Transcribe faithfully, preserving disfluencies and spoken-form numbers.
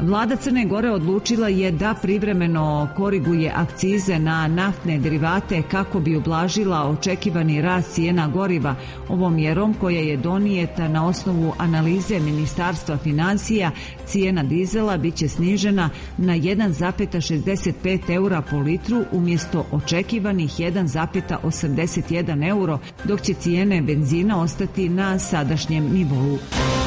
Vlada Crne Gore odlučila je da privremeno koriguje akcize na naftne derivate kako bi ublažila očekivani rast cijena goriva. Ovom mjerom, koja je donijeta na osnovu analize Ministarstva finansija, cijena dizela biće snižena na jedan zarez šezdeset pet eura po litru umjesto očekivanih jedan zarez osamdeset jedan euro, dok će cijene benzina ostati na sadašnjem nivou.